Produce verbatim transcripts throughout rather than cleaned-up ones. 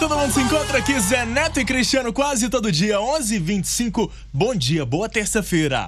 Todo mundo se encontra aqui, Zé Neto e Cristiano, quase todo dia, onze e vinte e cinco. Bom dia, boa terça-feira.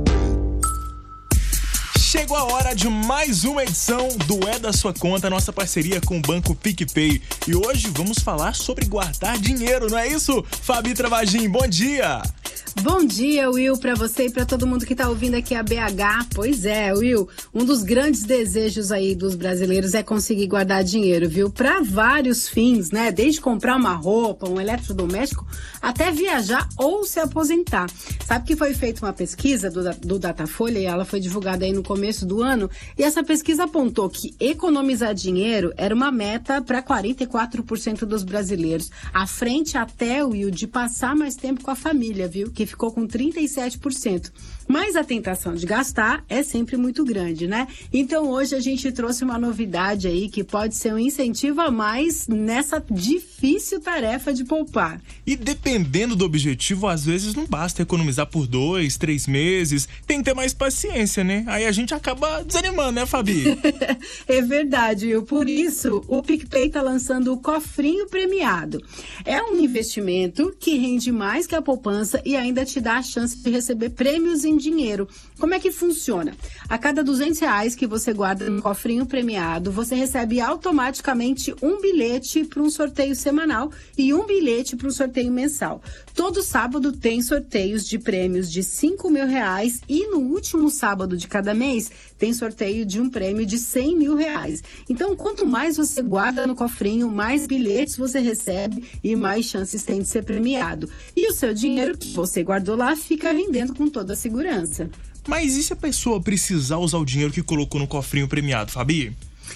Chegou a hora de mais uma edição do É da Sua Conta, nossa parceria com o Banco PicPay. E hoje vamos falar sobre guardar dinheiro, não é isso? Fabi Travagin, bom dia! Bom dia, Will, para você e para todo mundo que tá ouvindo aqui a B H. Pois é, Will, um dos grandes desejos aí dos brasileiros é conseguir guardar dinheiro, viu? Para vários fins, né? Desde comprar uma roupa, um eletrodoméstico, até viajar ou se aposentar. Sabe que foi feita uma pesquisa do, do Datafolha e ela foi divulgada aí no começo do ano, e essa pesquisa apontou que economizar dinheiro era uma meta para quarenta e quatro por cento dos brasileiros, à frente até, Will, de passar mais tempo com a família, viu? Que ficou com trinta e sete por cento. Mas a tentação de gastar é sempre muito grande, né? Então hoje a gente trouxe uma novidade aí que pode ser um incentivo a mais nessa difícil tarefa de poupar. E dependendo do objetivo, às vezes não basta economizar por dois, três meses, tem que ter mais paciência, né? Aí a gente acaba desanimando, né, Fabi? É verdade, Will. Por isso, o PicPay tá lançando o Cofrinho Premiado. É um investimento que rende mais que a poupança e ainda te dá a chance de receber prêmios em dinheiro. Como é que funciona? A cada duzentos reais que você guarda no Cofrinho Premiado, você recebe automaticamente um bilhete para um sorteio semanal e um bilhete para um sorteio mensal. Todo sábado tem sorteios de prêmios de cinco mil reais e no último sábado de cada mês tem sorteio de um prêmio de cem mil reais. Então, quanto mais você guarda no cofrinho, mais bilhetes você recebe e mais chances tem de ser premiado. E o seu dinheiro que você guardou lá fica rendendo com toda a segurança. Mas e se a pessoa precisar usar o dinheiro que colocou no cofrinho premiado, Fabi?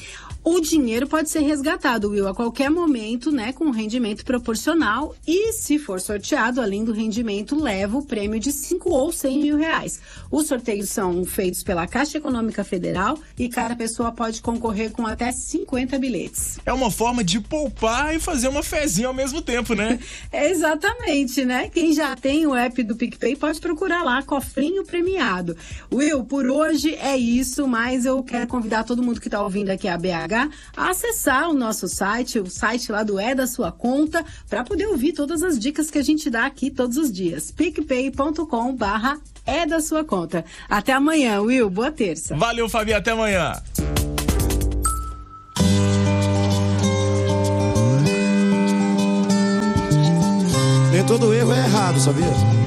O dinheiro pode ser resgatado, Will, a qualquer momento, né, com rendimento proporcional. E se for sorteado, além do rendimento, leva o prêmio de cinco ou cem mil reais. Os sorteios são feitos pela Caixa Econômica Federal e cada pessoa pode concorrer com até cinquenta bilhetes. É uma forma de poupar e fazer uma fezinha ao mesmo tempo, né? É exatamente, né? Quem já tem o app do PicPay pode procurar lá, Cofrinho Premiado. Will, por hoje é isso, mas eu quero convidar todo mundo que está ouvindo aqui a B H a acessar o nosso site, o site lá do É da Sua Conta, para poder ouvir todas as dicas que a gente dá aqui todos os dias. picpay ponto com barra É da Sua Conta. Até amanhã, Will. Boa terça. Valeu, Fabi. Até amanhã. Nem todo erro é errado, sabia?